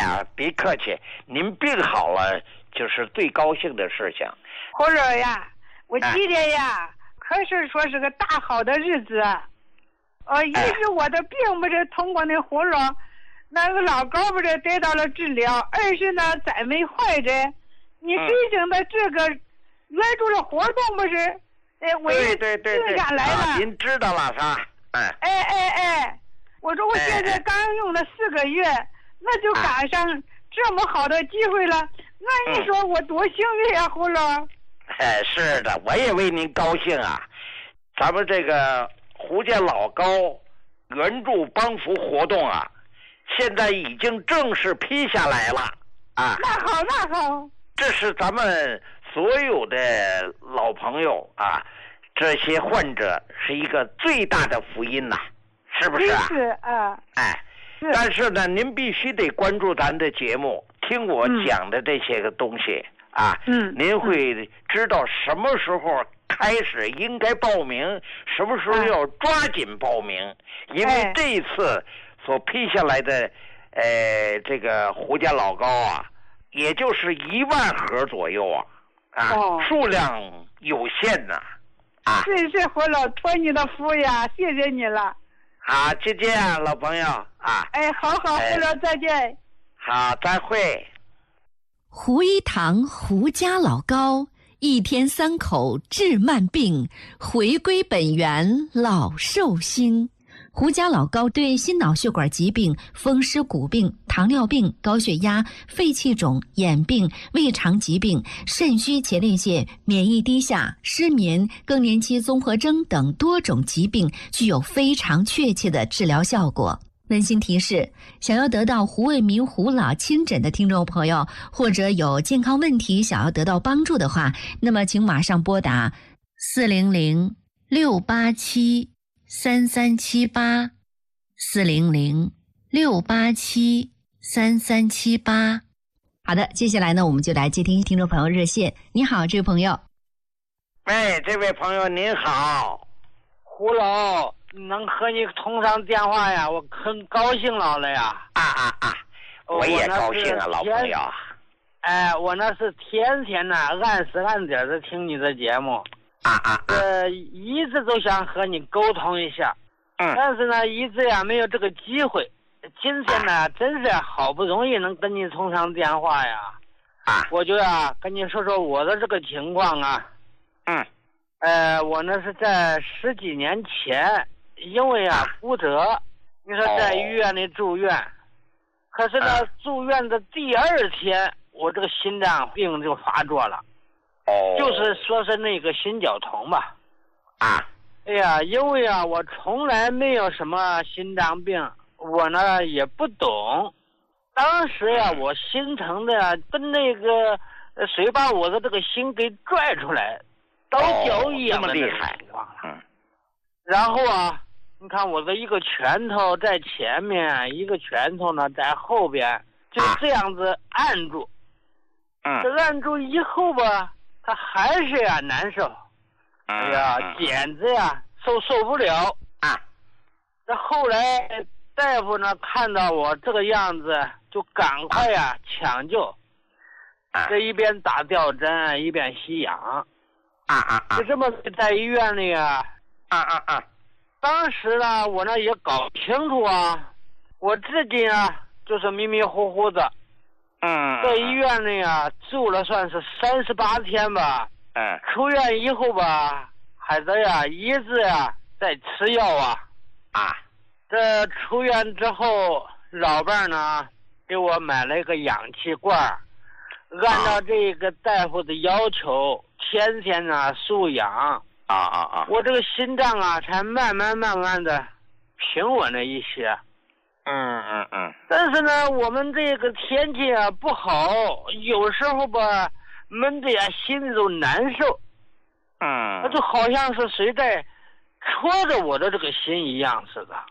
呀，别客气，您病好了就是最高兴的事情。 胡老呀，我今天呀，可是说是个大好的日子。一是我的病不是通过那胡老那个老高不是得到了治疗，二是呢再没坏着。你申请的这个援助的活动不是，我也定下来了。 您知道了是吧？ 我说我现在刚用了4个月，那就赶上这么好的机会了。那你说我多幸运呀，胡老。 是的，我也为您高兴啊。咱们这个胡家老高援助帮扶活动啊，现在已经正式批下来了啊。 那好。 这是咱们所有的老朋友啊，这些患者是一个最大的福音呐，是不是啊？ 是啊。 但是呢，您必须得关注咱的节目，听我讲的这些个东西啊。您会知道什么时候开始应该报名，什么时候要抓紧报名，因为这一次所批下来的这个胡家老高啊，也就是1万盒左右数量有限呐。 是胡老，托你的福呀，谢谢你了。 好，再见啊，老朋友啊。 好，胡老，再见。 好，再会。 胡一堂胡家老高1天3口治慢病，回归本源老寿星。胡家老高对心脑血管疾病、风湿骨病、糖尿病、高血压、肺气肿、眼病、胃肠疾病、肾虚前列腺、免疫低下、失眠、更年期综合征等多种疾病具有非常确切的治疗效果。温馨提示：想要得到胡卫民胡老亲诊的听众朋友，或者有健康问题想要得到帮助的话，那么请马上拨打400-687-3378，400-687-3378。好的，接下来呢，我们就来接听听众朋友热线。你好，这位朋友。 这位朋友您好。 胡老，能和你通上电话呀，我很高兴了呀。 我也高兴啊，老朋友。 我那是天天呢按时按点的听你的节目。一直都想和你沟通一下，但是呢一直呀没有这个机会。今天呢真是好不容易能跟你通上电话呀。我就跟你说说我的这个情况啊。我呢是在10几年前，因为骨折，你说在医院里住院，可是呢住院的第2天，我这个心脏病就发作了。就是说是那个心绞痛吧。因为我从来没有什么心脏病，我呢也不懂。当时我心疼的跟那个谁把我的这个心给拽出来，倒脚一样的情况了。然后你看我的一个拳头在前面，一个拳头呢在后边，就这样子按住。这按住以后吧，他还是难受。简直受不了。这后来大夫呢看到我这个样子，就赶快抢救。这一边打吊针一边吸氧。就这么在医院里当时呢我呢也搞不清楚我自己就是迷迷糊糊的。在医院里住了算是38天吧。出院以后吧，还在一直在吃药这出院之后，老伴呢给我买了一个氧气罐，按照这个大夫的要求，天天输氧。我这个心脏才慢慢的平稳了一些。但是呢，我们这个天气不好，有时候吧闷着心里都难受。那就好像是谁在戳着我的这个心一样似的。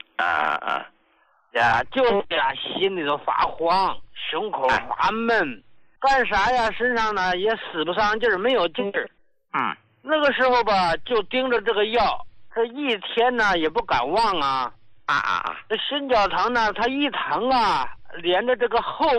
就是心里头发慌，胸口发闷，干啥身上呢也使不上劲儿，没有劲儿。那个时候吧就盯着这个药，这一天呢也不敢忘这心绞疼呢，它一疼连着这个后